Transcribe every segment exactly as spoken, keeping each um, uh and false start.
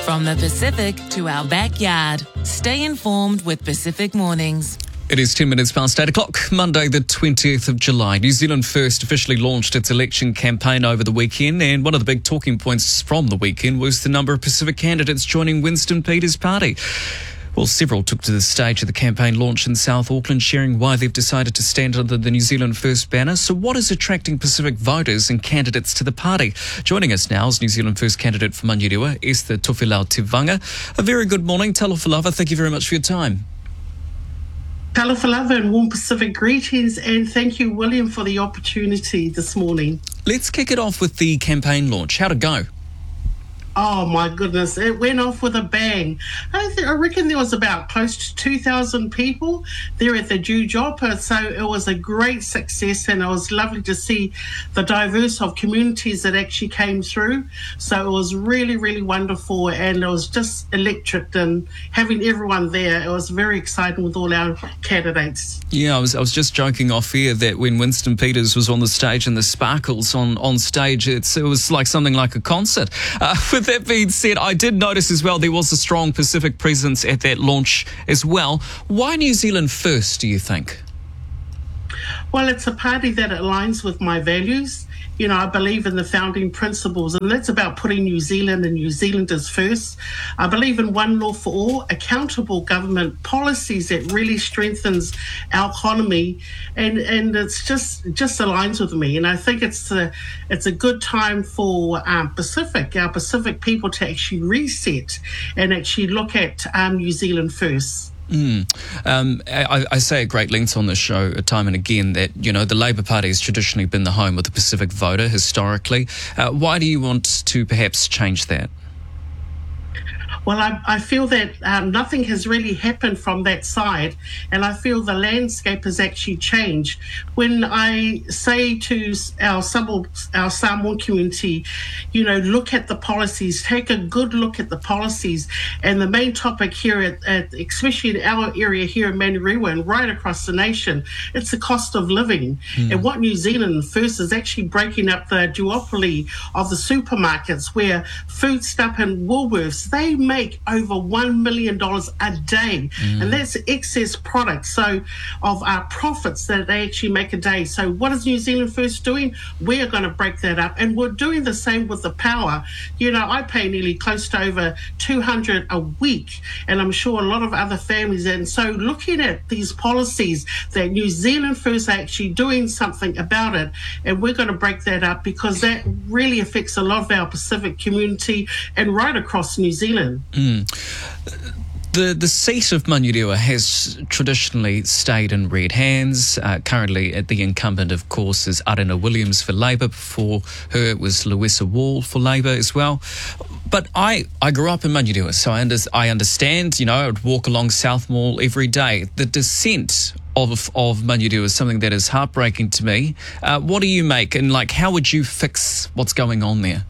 From the Pacific to our backyard. Stay informed with Pacific Mornings. It is ten minutes past eight o'clock, Monday the twentieth of July. New Zealand First officially launched its election campaign over the weekend, and one of the big talking points from the weekend was the number of Pacific candidates joining Winston Peters' party. Well, several took to the stage at the campaign launch in South Auckland, sharing why they've decided to stand under the New Zealand First banner. So what is attracting Pacific voters and candidates to the party? Joining us now is New Zealand First candidate for Manurewa, Esther Tofilau-Te Vanga. A very good morning. Talofa lava, thank you very much for your time. Talofa lava and warm Pacific greetings, and thank you, William, for the opportunity this morning. Let's kick it off with the campaign launch. How'd it go? Oh my goodness, it went off with a bang. I, th- I reckon there was about close to two thousand people there at the Dew Job, so it was a great success, and it was lovely to see the diverse of communities that actually came through. So it was really, really wonderful, and it was just electric, and having everyone there, it was very exciting with all our candidates. Yeah, I was I was just joking off here that when Winston Peters was on the stage and the sparkles on, on stage, it's, it was like something like a concert. Uh, with that being said, I did notice as well there was a strong Pacific presence at that launch as well. Why New Zealand First, do you think? Well, it's a party that aligns with my values. You know, I believe in the founding principles, and that's about putting New Zealand and New Zealanders first. I believe in one law for all, accountable government policies that really strengthens our economy, and and it's just just aligns with me. And I think it's a it's a good time for um, Pacific, our Pacific people, to actually reset and actually look at um, New Zealand first. Mm. Um, I, I say at great length on this show time and again that, you know, the Labour Party has traditionally been the home of the Pacific voter historically. Uh, why do you want to perhaps change that? Well, I, I feel that um, nothing has really happened from that side, and I feel the landscape has actually changed. When I say to our, our Samoan community, you know, look at the policies, take a good look at the policies, and the main topic here, at, at especially in our area here in Manurewa and right across the nation, it's the cost of living. Mm. And what New Zealand First is actually breaking up the duopoly of the supermarkets, where Foodstuff and Woolworths, they make over one million dollars a day, mm. and that's excess product, so of our profits that they actually make a day. So what is New Zealand First doing? We're going to break that up, and we're doing the same with the power. You know, I pay nearly close to over two hundred a week, and I'm sure a lot of other families. And so looking at these policies that New Zealand First are actually doing something about it, and we're going to break that up, because that really affects a lot of our Pacific community and right across New Zealand. Mm. The the seat of Manurewa has traditionally stayed in red hands. Uh, currently, at the incumbent, of course, is Arena Williams for Labour. Before her, it was Louisa Wall for Labour as well. But I, I grew up in Manurewa, so I, under, I understand, you know, I would walk along South Mall every day. The dissent of of Manurewa is something that is heartbreaking to me. Uh, what do you make, and like, how would you fix what's going on there?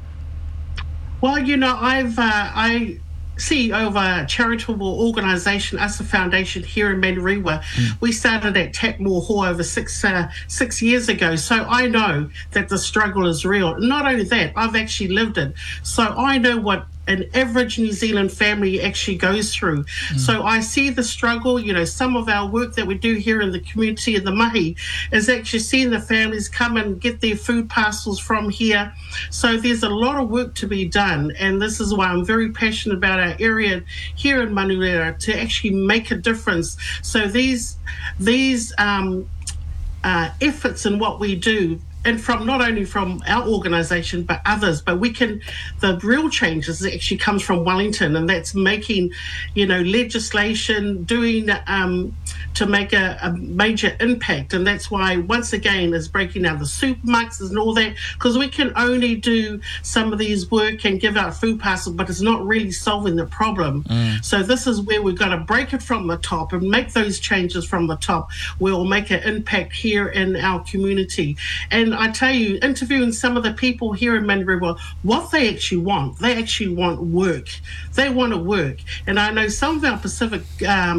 Well, you know, I've uh, I C E O of a charitable organisation, Asa Foundation, here in Manurewa. Mm. We started at Tapmore Hall over six uh, six years ago, so I know that the struggle is real. Not only that, I've actually lived it, so I know what an average New Zealand family actually goes through. Mm. So I see the struggle. You know, some of our work that we do here in the community in the Mahi is actually seeing the families come and get their food parcels from here. So there's a lot of work to be done, and this is why I'm very passionate about our area here in Manurewa to actually make a difference. So these these um, uh, efforts in what we do, and from not only from our organisation but others, but we can, the real changes actually comes from Wellington, and that's making, you know, legislation, doing um, to make a, a major impact. And that's why, once again, is breaking down the supermarkets and all that, because we can only do some of these work and give out food parcels, but it's not really solving the problem. Mm. So this is where we've got to break it from the top and make those changes from the top, where we'll make an impact here in our community. And I tell you, interviewing some of the people here in Manurewa, what they actually want, they actually want work. They want to work. And I know some of our Pacific um,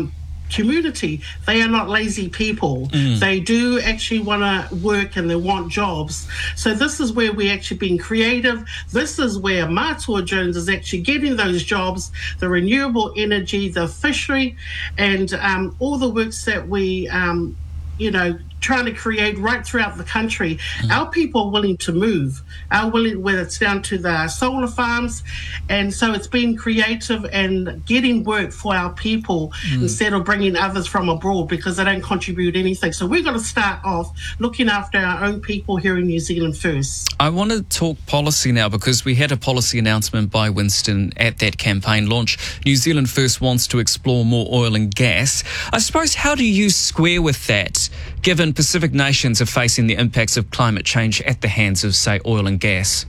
community, they are not lazy people. Mm. They do actually want to work and they want jobs. So this is where we're actually being creative. This is where Matua Jones is actually getting those jobs, the renewable energy, the fishery, and um, all the works that we, um, you know, trying to create right throughout the country. Mm. Our people are willing to move, are willing, whether it's down to the solar farms. And so it's been creative and getting work for our people mm. instead of bringing others from abroad because they don't contribute anything. So we're going to start off looking after our own people here in New Zealand first. I want to talk policy now because we had a policy announcement by Winston at that campaign launch. New Zealand First wants to explore more oil and gas. I suppose, how do you square with that, given Pacific nations are facing the impacts of climate change at the hands of, say, oil and gas?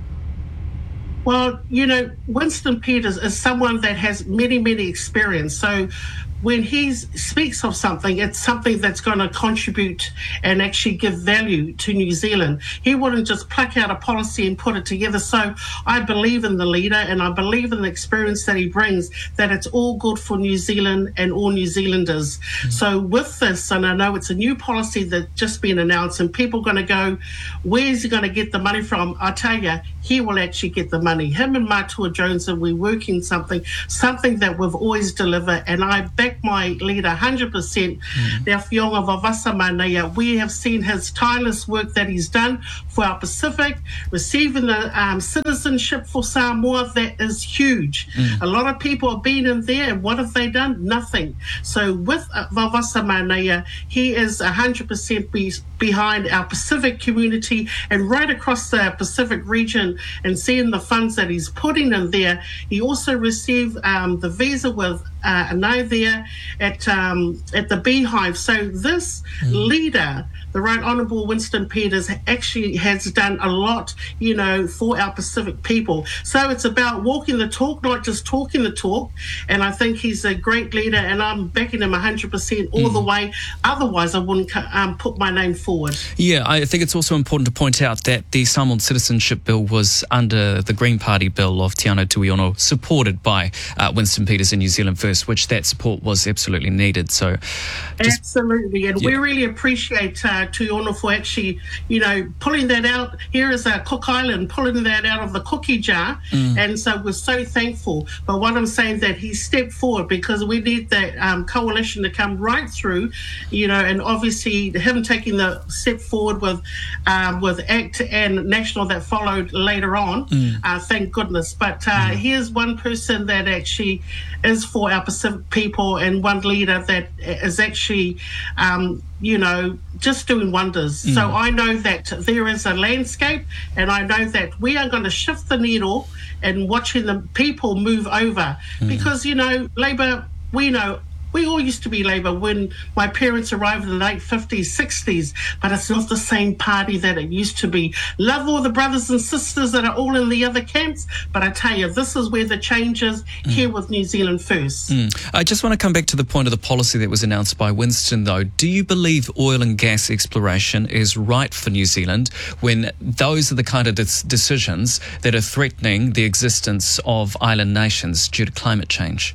Well, you know, Winston Peters is someone that has many, many experience. So when he speaks of something, it's something that's going to contribute and actually give value to New Zealand. He wouldn't just pluck out a policy and put it together. So I believe in the leader and I believe in the experience that he brings, that it's all good for New Zealand and all New Zealanders. Mm-hmm. So with this, and I know it's a new policy that's just been announced and people are going to go, where's he going to get the money from? I tell you, he will actually get the money. Him and Matua Jones, and we're working something, something that we've always delivered, and I back my leader one hundred percent. Mm. Now, Fionga Vavasa Manea, we have seen his tireless work that he's done for our Pacific, receiving the um, citizenship for Samoa. That is huge. Mm. A lot of people have been in there, and what have they done? Nothing. So with uh, Vavasa Manea, he is one hundred percent be- behind our Pacific community and right across the Pacific region, and seeing the funds that he's putting in there. He also received um, the visa with uh, Anai there at um, at the Beehive. So this mm. leader, the Right Honourable Winston Peters, actually has done a lot, you know, for our Pacific people. So it's about walking the talk, not just talking the talk. And I think he's a great leader, and I'm backing him one hundred percent all mm. the way. Otherwise, I wouldn't um, put my name forward. Yeah, I think it's also important to point out that the Samoan Citizenship Bill was under the Green Party bill of Te Anau Tuiono, supported by uh, Winston Peters and New Zealand First, which that support was absolutely needed. So, just, absolutely, and yeah. we really appreciate uh, Tuiono for actually, you know, pulling that out. Here is a Cook Island, pulling that out of the cookie jar, mm. and so we're so thankful. But what I'm saying that he stepped forward because we need that um, coalition to come right through, you know, and obviously him taking the step forward with um, with ACT and National that followed later on. Mm. Uh, thank goodness. But uh, mm. here's one person that actually is for our Pacific people, and one leader that is actually, um, you know, just doing wonders. Mm. So I know that there is a landscape, and I know that we are going to shift the needle and watching the people move over. Mm. Because, you know, Labour, we know, we all used to be Labour when my parents arrived in the late fifties, sixties, but it's not the same party that it used to be. Love all the brothers and sisters that are all in the other camps, but I tell you, this is where the change is, mm. here with New Zealand First. Mm. I just want to come back to the point of the policy that was announced by Winston, though. Do you believe oil and gas exploration is right for New Zealand when those are the kind of des- decisions that are threatening the existence of island nations due to climate change?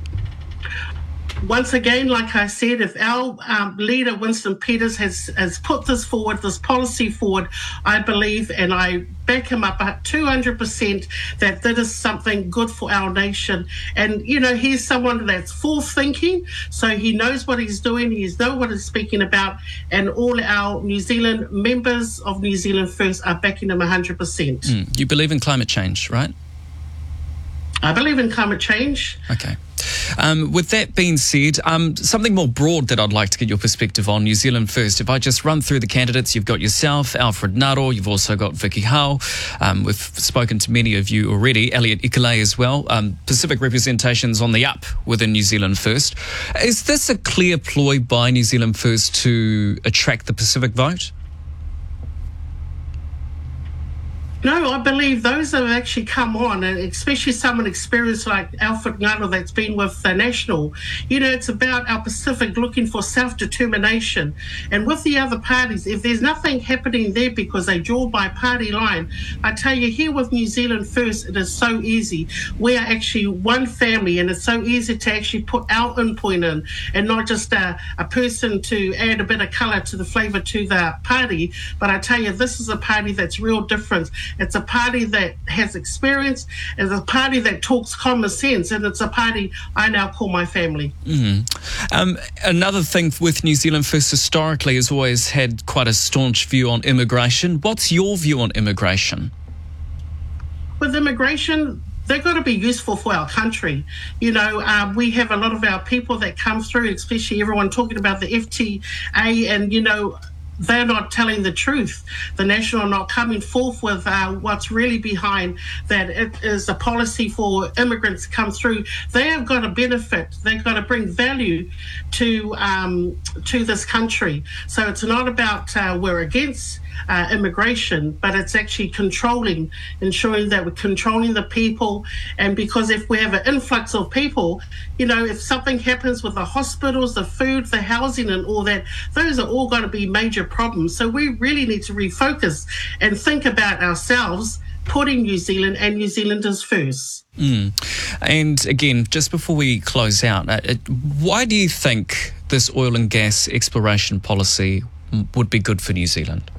Once again, like I said, if our um, leader, Winston Peters, has, has put this forward, this policy forward, I believe, and I back him up at two hundred percent, that that is something good for our nation. And, you know, he's someone that's forward-thinking, so he knows what he's doing, he knows what he's speaking about, and all our New Zealand members of New Zealand First are backing him one hundred percent. Mm. You believe in climate change, right? I believe in climate change. Okay. Um, with that being said, um, something more broad that I'd like to get your perspective on, New Zealand First. If I just run through the candidates, you've got yourself, Alfred Naro, you've also got Vicky Howe. Um, we've spoken to many of you already, Elliot Ikalei as well. Um, Pacific representation's on the up within New Zealand First. Is this a clear ploy by New Zealand First to attract the Pacific vote? No, I believe those that have actually come on, and especially someone experienced like Alfred Ngano that's been with the National, you know, it's about our Pacific looking for self-determination. And with the other parties, if there's nothing happening there because they draw by party line, I tell you, here with New Zealand First, it is so easy. We are actually one family, and it's so easy to actually put our input in and not just a, a person to add a bit of colour to the flavour to the party. But I tell you, this is a party that's real different. It's a party that has experience, it's a party that talks common sense, and it's a party I now call my family. Mm. Um, another thing with New Zealand First historically has always had quite a staunch view on immigration. What's your view on immigration? With immigration, they've got to be useful for our country. You know, uh, we have a lot of our people that come through, especially everyone talking about the F T A, and, you know, they're not telling the truth. The National are not coming forth with uh, what's really behind that it is a policy for immigrants to come through. They have got to benefit. They've got to bring value to um, to this country. So it's not about uh, we're against uh, immigration, but it's actually controlling, ensuring that we're controlling the people. And because if we have an influx of people, you know, if something happens with the hospitals, the food, the housing and all that, those are all going to be major problems. So we really need to refocus and think about ourselves, putting New Zealand and New Zealanders first. Mm. And again, just before we close out, uh, why do you think this oil and gas exploration policy would be good for New Zealand?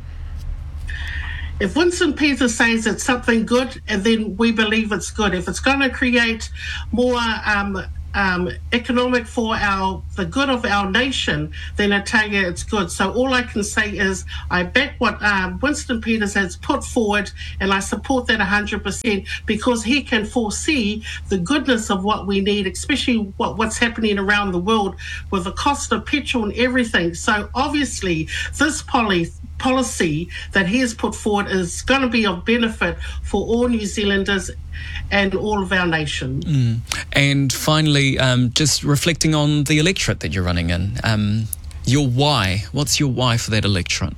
If Winston Peters says it's something good, and then we believe it's good. If it's going to create more um, um, economic for our the good of our nation, then I tell you it's good. So all I can say is I back what um, Winston Peters has put forward, and I support that one hundred percent because he can foresee the goodness of what we need, especially what, what's happening around the world with the cost of petrol and everything. So obviously this policy policy that he has put forward is going to be of benefit for all New Zealanders and all of our nation. Mm. And finally, um, just reflecting on the electorate that you're running in, um, your why. What's your why for that electorate?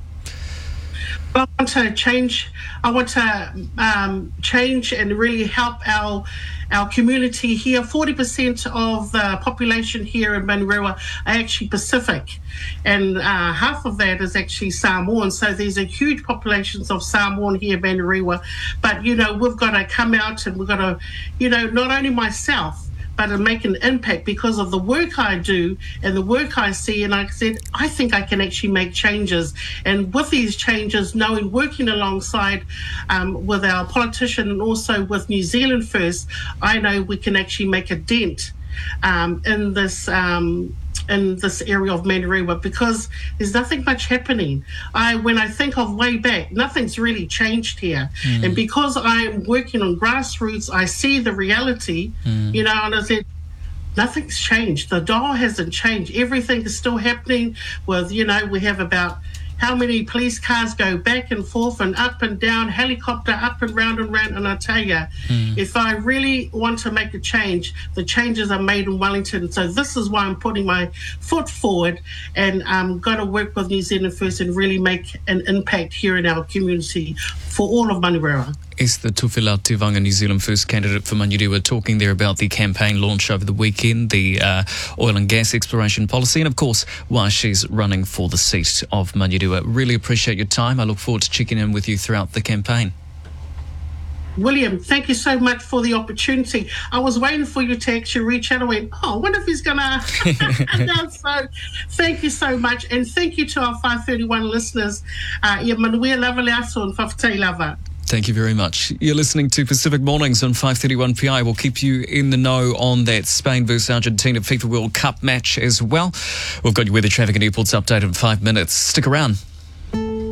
I want to change. I want to um, change and really help our our community here. forty percent of the population here in Manurewa are actually Pacific, and uh, half of that is actually Samoan. So there's a huge populations of Samoan here in Manurewa. But you know, we've got to come out and we've got to, you know, not only myself, but to make an impact because of the work I do and the work I see. And like I said, I think I can actually make changes. And with these changes, knowing, working alongside um, with our politician and also with New Zealand First, I know we can actually make a dent um, in this um, in this area of Manurewa because there's nothing much happening. I, when I think of way back, nothing's really changed here. Mm. And because I'm working on grassroots, I see the reality, mm. you know, and I said, nothing's changed. The dial hasn't changed. Everything is still happening with, you know, we have about how many police cars go back and forth and up and down, helicopter up and round and round. And I tell you, mm. if I really want to make a change, the changes are made in Wellington. So this is why I'm putting my foot forward and I'm going to work with New Zealand First and really make an impact here in our community for all of Manurewa. Esther Tuwhila-Te-Vanga, New Zealand First candidate for Manurewa, talking there about the campaign launch over the weekend, the uh, oil and gas exploration policy, and of course why she's running for the seat of Manurewa. Really appreciate your time. I look forward to checking in with you throughout the campaign. William, thank you so much for the opportunity. I was waiting for you to actually reach out and went, oh, I wonder if he's going to... So thank you so much. And thank you to our five thirty-one listeners. Uh, Thank you very much. You're listening to Pacific Mornings on five thirty-one P I. We'll keep you in the know on that Spain versus Argentina FIFA World Cup match as well. We've got your weather, traffic and airports update in five minutes. Stick around.